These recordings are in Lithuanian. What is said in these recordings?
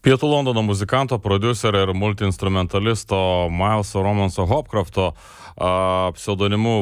Pietų Londono muzikanto, prodiuserio ir multiinstrumentalisto Mileso Romanso Hopcrofto pseudonimu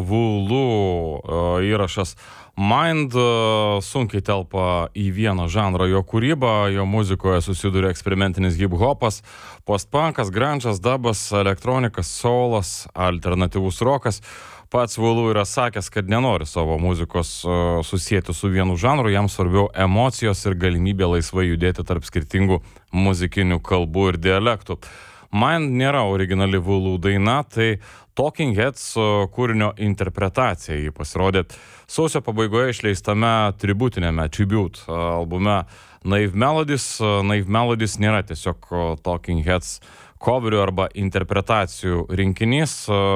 Vulu įrašas Mind sunkiai telpa į vieną žanrą. Jo kūryba, jo muzikoje susiduria eksperimentinis hip-hopas, postpunkas, grunge'as, dubas, elektronikas, soulas, alternatyvus rokas. Pats Vulu yra sakęs, kad nenori savo muzikos susijęti su vienu žanru, jam svarbiau emocijos ir galimybė laisvai judėti tarp skirtingų muzikinių kalbų ir dialektų. Man nėra originali Vulu daina, tai Talking Heads kūrinio interpretacija. Ji pasirodė sausio pabaigoje išleistame tributinėme Tribute albume Naive Melodies. Naive Melodies nėra tiesiog Talking Heads coverių arba interpretacijų rinkinys.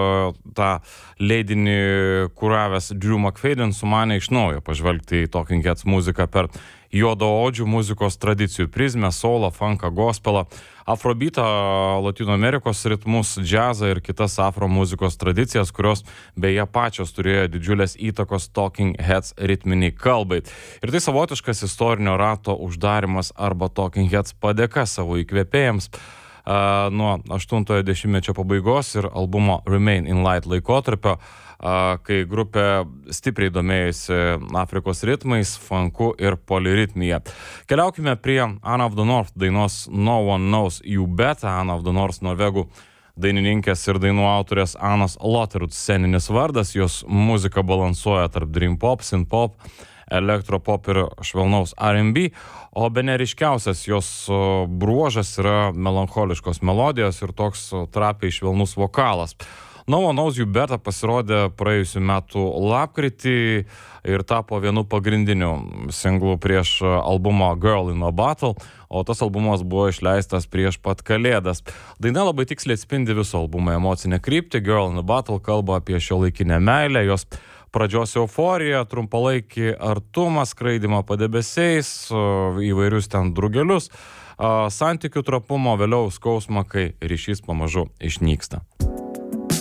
Ta leidinį kuravęs Drew McFadden sumanė iš naujo pažvelgti į Talking Heads muziką per juodaodžių muzikos tradicijų prizmę, soulą, funką, gospelą, afrobeatą, Latino Amerikos ritmus, džiazą ir kitas afro muzikos tradicijas, kurios beje pačios turėjo didžiulės įtakos Talking Heads ritminiai kalbai. Ir tai savotiškas istorinio rato uždarimas arba Talking Heads padėka savo įkvėpėjams nuo 80-ojo dešimtmečio pabaigos ir albumo Remain in Light laikotarpio, kai grupė stipriai domėjusi Afrikos ritmais, funku ir poliritmija. Keliaukime prie Anna of the North dainos No One Knows You Bet. Anna of the North norvegų dainininkės ir dainų autorės Anos Loterud sceninis vardas. Jos muzika balansuoja tarp dream pop, synth pop, elektropop ir švelnaus R&B, o bene ryškiausias jos bruožas yra melancholiškos melodijos ir toks trapiai švelnus vokalas. No One Knows You Bet pasirodė praėjusių metų lapkritį ir tapo vienu pagrindiniu singlu prieš albumą Girl in a Bottle, o tas albumas buvo išleistas prieš pat Kalėdas. Daina labai tiksliai atspindi viso albumo emocinę kryptį. Girl in a Bottle kalba apie šiuolaikinę meilę, jos pradžios euforiją, trumpalaikį artumą, skraidimą padebesiais, įvairius ten drugelius, santykių trapumą, vėliau skausmą, kai ryšys pamažu išnyksta.